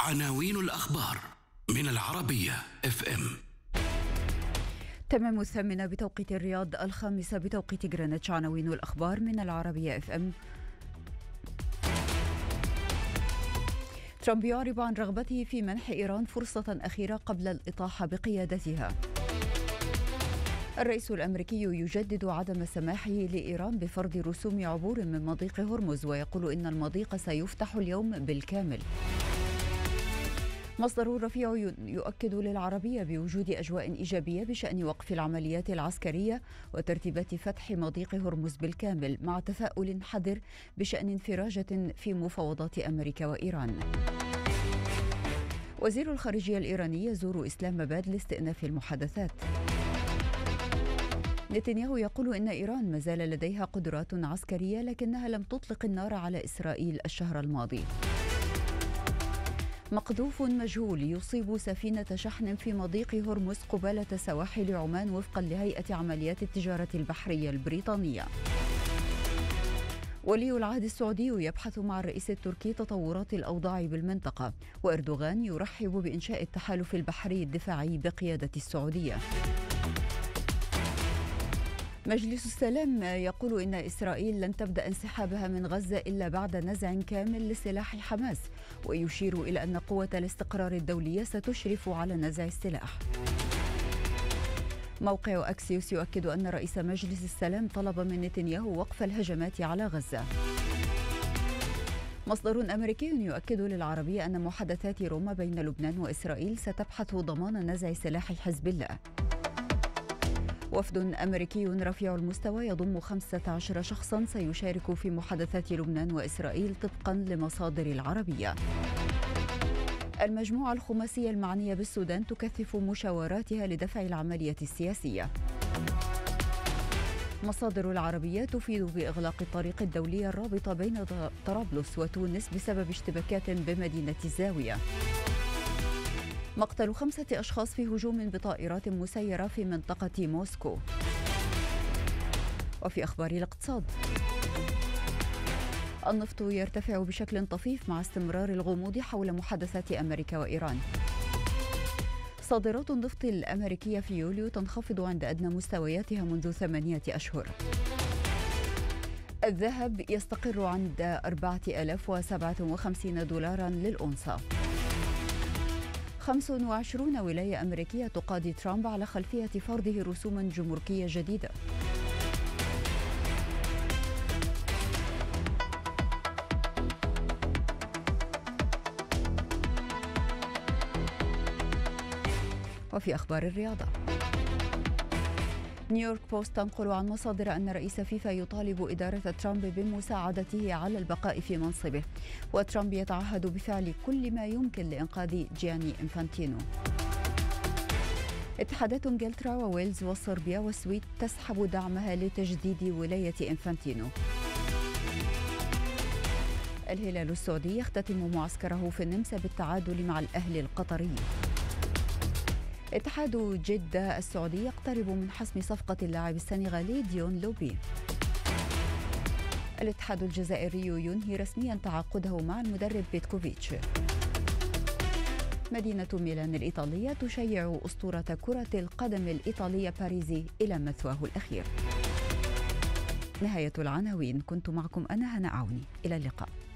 عناوين الأخبار من العربية FM. تمام 8 بتوقيت الرياض، 5 بتوقيت غرينتش. عناوين الأخبار من العربية FM. ترامب يعرب عن رغبته في منح إيران فرصة أخيرة قبل الإطاحة بقيادتها. الرئيس الأمريكي يجدد عدم سماحه لإيران بفرض رسوم عبور من مضيق هرمز، ويقول إن المضيق سيفتح اليوم بالكامل. مصدر رفيع يؤكد للعربية بوجود أجواء إيجابية بشأن وقف العمليات العسكرية وترتيبات فتح مضيق هرمز بالكامل، مع تفاؤل حذر بشأن انفراجة في مفاوضات أمريكا وإيران. وزير الخارجية الإيراني يزور إسلام آباد لاستئناف المحادثات. نتنياهو يقول إن إيران ما زال لديها قدرات عسكرية لكنها لم تطلق النار على إسرائيل الشهر الماضي. مقذوف مجهول يصيب سفينة شحن في مضيق هرمز قبالة سواحل عمان وفقا لهيئة عمليات التجارة البحرية البريطانية. ولي العهد السعودي يبحث مع الرئيس التركي تطورات الأوضاع بالمنطقة، وإردوغان يرحب بإنشاء التحالف البحري الدفاعي بقيادة السعودية. مجلس السلام يقول إن إسرائيل لن تبدأ انسحابها من غزة إلا بعد نزع كامل لسلاح حماس، ويشير إلى أن قوة الاستقرار الدولية ستشرف على نزع السلاح. موقع أكسيوس يؤكد أن رئيس مجلس السلام طلب من نتنياهو وقف الهجمات على غزة. مصدر أمريكي يؤكد للعربية أن محادثات روما بين لبنان وإسرائيل ستبحث ضمان نزع سلاح حزب الله. وفد أمريكي رفيع المستوى يضم 15 شخصا سيشارك في محادثات لبنان وإسرائيل طبقا لمصادر العربية. المجموعة الخماسية المعنية بالسودان تكثف مشاوراتها لدفع العملية السياسية. مصادر العربية تفيد بإغلاق الطريق الدولي الرابط بين طرابلس وتونس بسبب اشتباكات بمدينة الزاوية. مقتل 5 أشخاص في هجوم بطائرات مسيرة في منطقة موسكو. وفي أخبار الاقتصاد، النفط يرتفع بشكل طفيف مع استمرار الغموض حول محادثات أمريكا وإيران. صادرات النفط الأمريكية في يوليو تنخفض عند أدنى مستوياتها منذ 8 أشهر. الذهب يستقر عند 4057 دولارا للأونصة. 25 ولاية أمريكية تقاضي ترامب على خلفية فرضه رسوما جمركية جديدة. وفي أخبار الرياضة، نيويورك بوست تنقل عن مصادر أن رئيس فيفا يطالب إدارة ترامب بمساعدته على البقاء في منصبه، وترامب يتعهد بفعل كل ما يمكن لإنقاذ جياني إنفانتينو. اتحادات إنجلترا وويلز وصربيا والسويد تسحب دعمها لتجديد ولاية إنفانتينو. الهلال السعودي يختتم معسكره في النمسا بالتعادل مع الأهلي القطري. اتحاد جدة السعودي يقترب من حسم صفقة اللاعب السنغالي ديون لوبي. الاتحاد الجزائري ينهي رسميا تعاقده مع المدرب بيتكوفيتش. مدينة ميلان الإيطالية تشيع أسطورة كرة القدم الإيطالية باريزي إلى مثواه الأخير. نهاية العناوين، كنت معكم أنا هنا عوني، إلى اللقاء.